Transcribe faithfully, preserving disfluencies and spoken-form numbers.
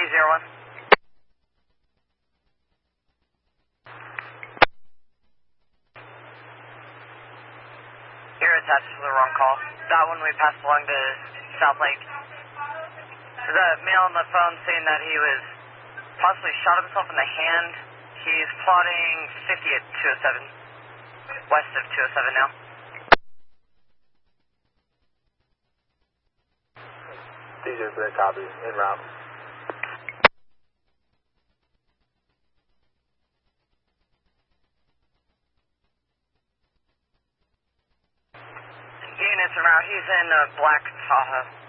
zero one. You're attached to the wrong call. That one we passed along to South Lake. The male on the phone saying that he was possibly shot himself in the hand. He's plotting fifty at two oh seven. West of two oh seven now. D J for that copy. En route. Units en route. He's in uh, Black Tahoe.